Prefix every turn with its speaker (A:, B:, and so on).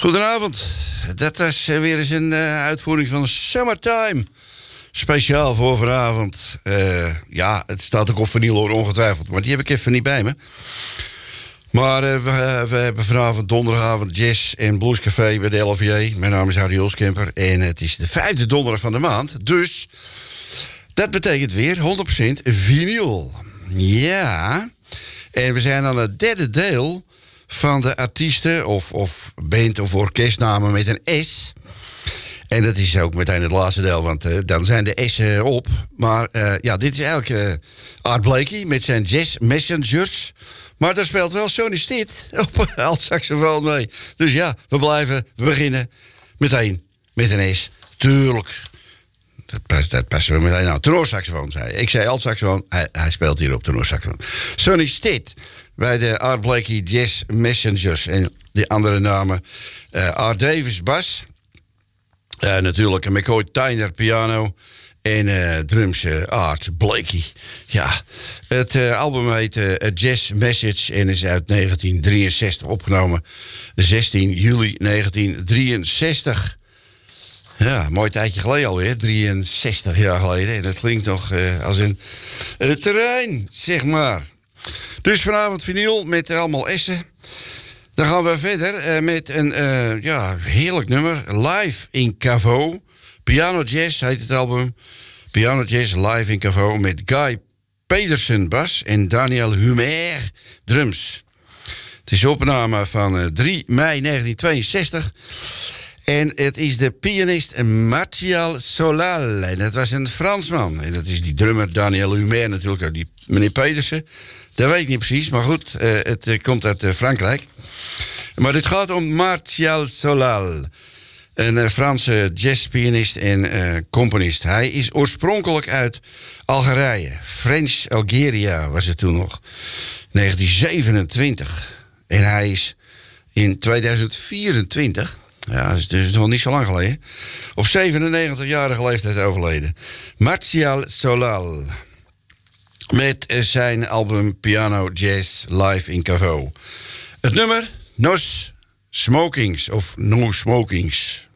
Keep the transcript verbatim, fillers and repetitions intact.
A: Goedenavond. Dat was weer eens een uh, uitvoering van Summertime. Speciaal voor vanavond. Uh, ja, het staat ook op vinyl hoor, ongetwijfeld. Maar die heb ik even niet bij me. Maar uh, we, we hebben vanavond donderdagavond Jazz en Bluescafé bij de L V J. Mijn naam is Harry Hulskemper en het is de vijfde donderdag van de maand. Dus dat betekent weer honderd procent vinyl. Ja. En we zijn aan het derde deel van de artiesten of, of band of orkestnamen met een S. En dat is ook meteen het laatste deel, want uh, dan zijn de S'en op. Maar uh, ja, dit is eigenlijk uh, Art Blakey met zijn Jazz Messengers. Maar daar speelt wel Sonny Stitt op alt-saxofoon mee. Dus ja, we blijven, we beginnen meteen met een S. Tuurlijk. Dat past, dat passen we meteen aan. Tenorsaxofoon, zei hij. Ik zei alt-saxofoon, hij, hij speelt hier op tenorsaxofoon. Sonny Stitt bij de Art Blakey Jazz Messengers. En die andere namen, uh, Art Davis bas. Uh, natuurlijk McCoy Tyner piano. En uh, drums uh, Art Blakey. Ja, het uh, album heet uh, A Jazz Message en is uit negentien drieënzestig opgenomen. zestien juli negentien drieënzestig. Ja, mooi tijdje geleden alweer. drieënzestig jaar geleden. En dat klinkt nog uh, als een uh, terrein, zeg maar. Dus vanavond vinyl met allemaal S'en. Dan gaan we verder uh, met een uh, ja, heerlijk nummer. Live in Cavo. Piano Jazz heet het album. Piano Jazz live in Cavo met Guy Pedersen bas en Daniel Humer drums. Het is opname van uh, drie mei negentien tweeënzestig. En het is de pianist Martial Solal. En dat was een Fransman. En dat is die drummer Daniel Humer natuurlijk. Die meneer Pedersen. Dat weet ik niet precies. Maar goed, uh, het uh, komt uit uh, Frankrijk. Maar dit gaat om Martial Solal. Een uh, Franse jazzpianist en uh, componist. Hij is oorspronkelijk uit Algerije. French Algeria was het toen nog. negentien zevenentwintig. En hij is in tweeduizend vierentwintig... ja, dat is dus nog niet zo lang geleden, op zevenennegentigjarige leeftijd overleden. Martial Solal. Met uh, zijn album Piano Jazz Live in Cavo. Het nummer Nos Smokings of No Smokings.